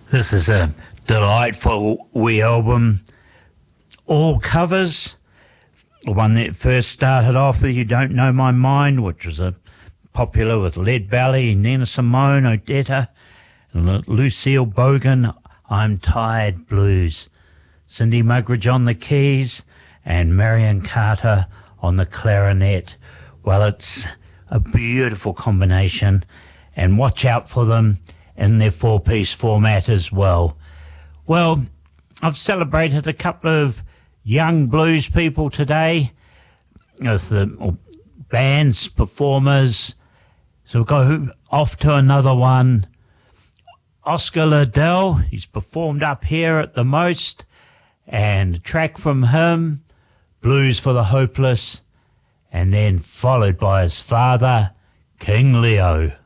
This is a delightful wee album. All covers. The one that first started off with You Don't Know My Mind, which was popular with Lead Belly, Nina Simone, Odetta, and Lucille Bogan, I'm Tired Blues. Cindy Mugridge on the keys and Marion Carter on the clarinet. Well, it's a beautiful combination, and watch out for them in their four-piece format as well. Well, I've celebrated a couple of young blues people today with the bands, performers. So we'll go off to another one. Oscar Liddell, he's performed up here at the Most, and a track from him, Blues for the Hopeless, and then followed by his father, King Leo.